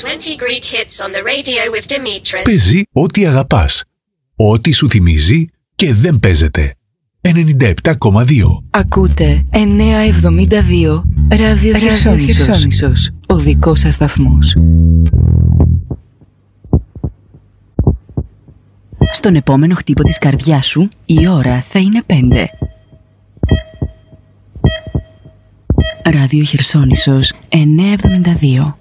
Greek hits on the radio with Dimitris. Παίζει ό,τι αγαπάς, ό,τι σου θυμίζει και δεν παίζεται. 97,2. Ακούτε 972 Ράδιο Χερσόνησος, ο δικός σας σταθμός. Στον επόμενο χτύπο της καρδιάς σου, η ώρα θα είναι 5. Ράδιο Χερσόνησος 972.